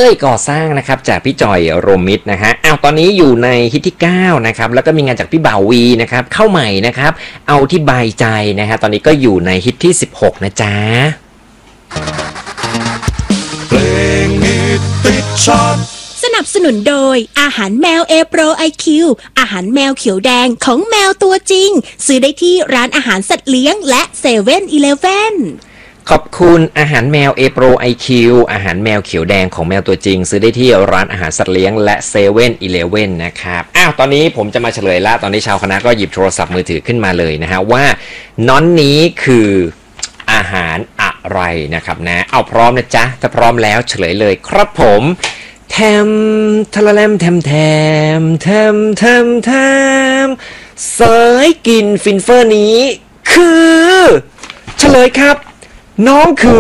ยก่อสร้างนะครับจากพี่จอยโรมิตรนะฮะตอนนี้อยู่ในฮิตที่9นะครับแล้วก็มีงานจากพี่บ่าววีนะครับเข้าใหม่นะครับเอาที่บายใจนะฮะตอนนี้ก็อยู่ในฮิตที่16นะจ๊ะเพลงฮิตติดชาร์ตสนับสนุนโดยอาหารแมวเอโปรไอคิวอาหารแมวเขียวแดงของแมวตัวจริงซื้อได้ที่ร้านอาหารสัตว์เลี้ยงและเซเว่นอีเลฟเว่นขอบคุณอาหารแมวเอโปรไอคิวอาหารแมวเขียวแดงของแมวตัวจริงซื้อได้ที่ร้านอาหารสัตว์เลี้ยงและเซเว่นอีเลฟเว่นนะครับตอนนี้ผมจะมาเฉลยละตอนนี้ชาวคณะก็หยิบโทรศัพท์มือถือขึ้นมาเลยนะฮะว่าน้อนนี้คืออาหารอะไรนะครับนะพร้อมนะจ๊ะถ้าพร้อมแล้วเฉลยเลยครับผมแทมทะละแลมแทมแทมแทมแทมแทมสายกินฟินเฟอร์นี้คือเฉลยครับน้องคือ